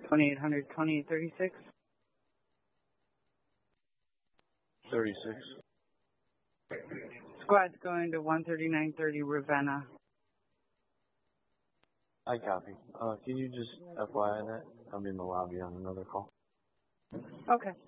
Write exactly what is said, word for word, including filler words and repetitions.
twenty-eight hundred, twenty-eight thirty-six. thirty-six. Squad's going to one thirty-nine thirty Ravenna. I copy. Uh, can you just F Y I that? I'm in the lobby on another call. Okay.